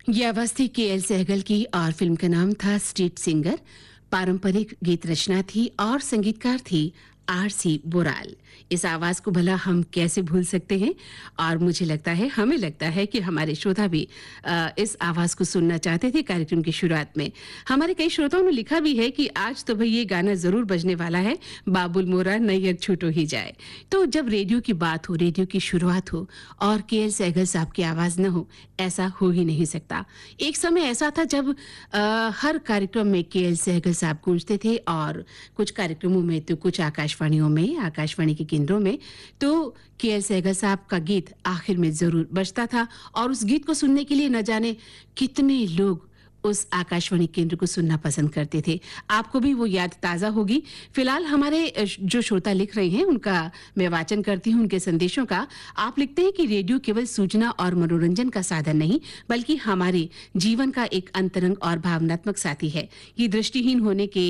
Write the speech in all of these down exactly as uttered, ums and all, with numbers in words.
ये आवाज थी के एल सहगल की और फिल्म का नाम था स्ट्रीट सिंगर। पारंपरिक गीत रचना थी और संगीतकार थी आर सी बोराल। इस आवाज को भला हम कैसे भूल सकते हैं। और मुझे लगता है, हमें लगता है कि हमारे श्रोता भी आ, इस आवाज को सुनना चाहते थे कार्यक्रम की शुरुआत में। हमारे कई श्रोताओं ने लिखा भी है कि आज तो भाई ये गाना जरूर बजने वाला है, बाबुल मोरा नैयर छूटो ही जाए। तो जब रेडियो की बात हो, रेडियो की शुरुआत हो और के एल सहगल साहब की आवाज न हो, ऐसा हो ही नहीं सकता। एक समय ऐसा था जब आ, हर कार्यक्रम में के एल सहगल साहब गूंजते थे और कुछ कार्यक्रमों में तो कुछ आकाशवाणियों में, आकाशवाणी के केंद्रों में तो के एल सहगल साहब का गीत आखिर में जरूर बजता था। और उस गीत को सुनने के लिए न जाने कितने लोग उस आकाशवाणी केंद्र को सुनना पसंद करते थे। आपको भी वो याद ताजा होगी। फिलहाल हमारे जो श्रोता लिख रहे हैं उनका मैं वाचन करती हूं, उनके संदेशों का। आप लिखते हैं कि रेडियो केवल सूचना और मनोरंजन का साधन नहीं बल्कि हमारे जीवन का एक अंतरंग और भावनात्मक साथी है। ये दृष्टिहीन होने के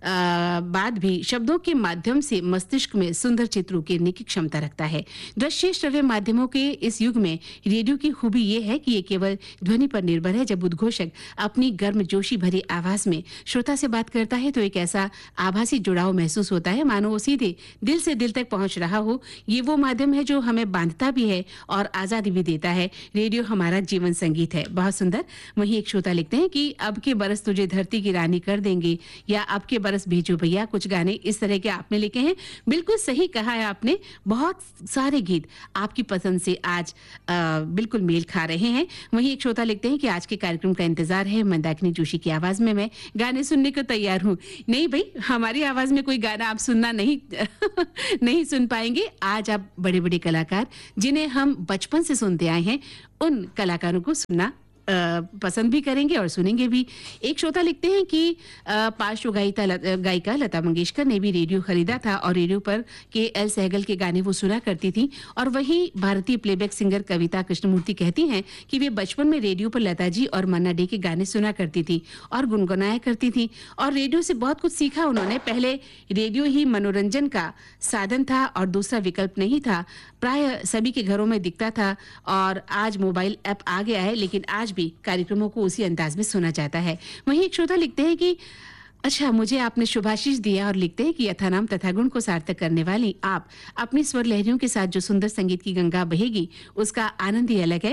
आ, बाद भी शब्दों के माध्यम से मस्तिष्क में सुंदर चित्र उकेरने की क्षमता रखता है। दृश्य श्रव्य माध्यमों के इस युग में रेडियो की खूबी ये है कि ये केवल ध्वनि पर निर्भर है। जब उद्घोषक अपनी गर्म जोशी भरी आवाज में श्रोता से बात करता है तो एक ऐसा आभासी जुड़ाव महसूस होता है मानो वो सीधे दिल से दिल तक पहुंच रहा हो। ये वो माध्यम है जो हमें बांधता भी है और आजादी भी देता है। रेडियो हमारा जीवन संगीत है। बहुत सुंदर। वहीं एक श्रोता लिखते हैं कि अब के बरस तुझे धरती की रानी कर देंगे या अब के बरस भेजो भैया, कुछ गाने इस तरह के आपने लिखे हैं। बिल्कुल सही कहा है आपने। बहुत सारे गीत आपकी पसंद से आज आ, बिल्कुल मेल खा रहे हैं। वहीं एक श्रोता लिखते हैं कि आज के कार्यक्रम का इंतजार है, मंदाकिनी जोशी की आवाज में मैं गाने सुनने को तैयार हूं। नहीं भाई, हमारी आवाज में कोई गाना आप सुनना नहीं नहीं सुन पाएंगे। आज आप बड़े बड़े कलाकार जिन्हें हम बचपन से सुनते आए हैं उन कलाकारों को सुनना पसंद भी करेंगे और सुनेंगे भी। एक श्रोता लिखते हैं कि पार्श्व गायिका गायिका लता मंगेशकर ने भी रेडियो खरीदा था और रेडियो पर के एल सहगल के गाने वो सुना करती थी। और वही भारतीय प्लेबैक सिंगर कविता कृष्णमूर्ति कहती हैं कि वे बचपन में रेडियो पर लता जी और मन्ना डे के गाने सुना करती थी और गुनगुनाया करती थी और रेडियो से बहुत कुछ सीखा उन्होंने। पहले रेडियो ही मनोरंजन का साधन था और दूसरा विकल्प नहीं था। प्राय सभी के घरों में दिखता था और आज मोबाइल ऐप आ गया है, लेकिन आज भी कार्यक्रमों को उसी अंदाज में सुना जाता है। वहीं एक श्रोता लिखते हैं कि अच्छा, मुझे आपने शुभाशीष दिया और लिखते हैं कि यथानाम तथा गुण को सार्थक करने वाली आप अपनी स्वर लहरियों के साथ जो सुंदर संगीत की गंगा बहेगी उसका आनंद ही अलग है।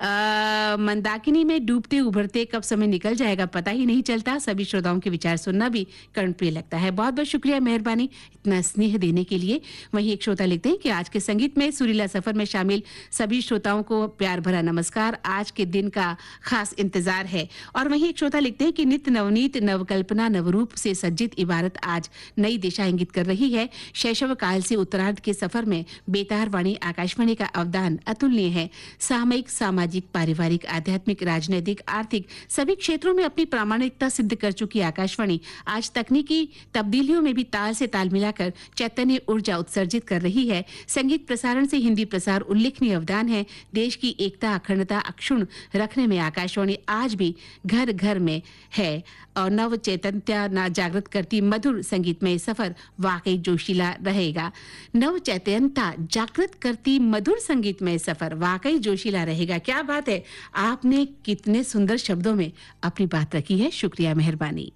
आ, मंदाकिनी में डूबते उभरते कब समय निकल जाएगा पता ही नहीं चलता। सभी श्रोताओं के विचार सुनना भी कर्णप्रिय लगता है। बहुत बहुत शुक्रिया, मेहरबानी इतना स्नेह देने के लिए। वहीं एक श्रोता लिखते हैं कि आज के संगीत में सुरीला सफर में शामिल सभी श्रोताओं को प्यार भरा नमस्कार। आज के दिन का खास इंतजार है। और वहीं एक श्रोता लिखते हैं कि नित्य नवनीत नवकल्पना नव रूप से सज्जित इबारत आज नई दिशा इंगित कर रही है। शैशव काल से उत्तरार्ध के सफर में बेतार वाणी आकाशवाणी का अवदान अतुलनीय है। सामयिक, सामाजिक, पारिवारिक, आध्यात्मिक, राजनीतिक, आर्थिक सभी क्षेत्रों में अपनी प्रामाणिकता सिद्ध कर चुकी आकाशवाणी आज तकनीकी तब्दीलियों में भी ताल से ताल मिलाकर चैतन्य ऊर्जा उत्सर्जित कर रही है। संगीत प्रसारण से हिंदी प्रसार उल्लेखनीय अवदान है। देश की एकता, अखंडता अक्षुण्ण रखने में आकाशवाणी आज भी घर घर में है और नव चैतन्यता ना जागृत करती मधुर संगीतमय सफर वाकई जोशीला रहेगा। नव चैतन्यता जागृत करती मधुर संगीतमय सफर वाकई जोशीला रहेगा। क्या बात है, आपने कितने सुंदर शब्दों में अपनी बात रखी है। शुक्रिया, मेहरबानी।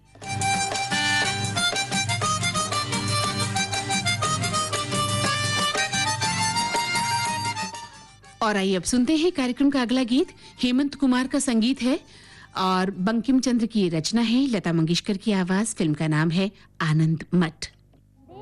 और आइए अब सुनते हैं कार्यक्रम का अगला गीत। हेमंत कुमार का संगीत है और बंकिम चंद्र की रचना है। लता मंगेशकर की आवाज। फिल्म का नाम है आनंद मठ।